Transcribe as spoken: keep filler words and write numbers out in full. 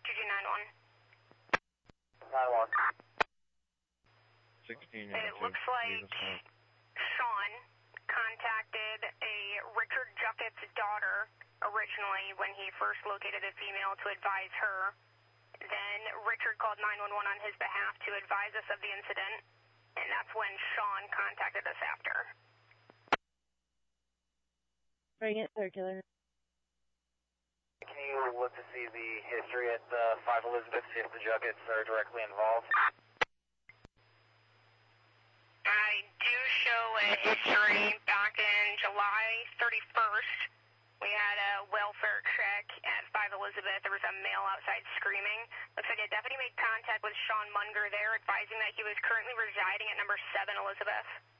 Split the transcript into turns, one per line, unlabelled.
two two nine one.
nine one.
sixteen,
it looks like Sean contacted a Richard Jucket's daughter originally when he first located a female to advise her. Then Richard called nine one one on his behalf to advise us of the incident, and that's when Sean contacted us after.
Bring it circular.
Can you look to see the history at uh, five Elizabeth, see if the Juckets are directly involved?
I do show a history back in July thirty-first. We had a welfare check at five Elizabeth. There was a male outside screaming. Looks like a deputy made contact with Sean Munger there, advising that he was currently residing at number seven Elizabeth.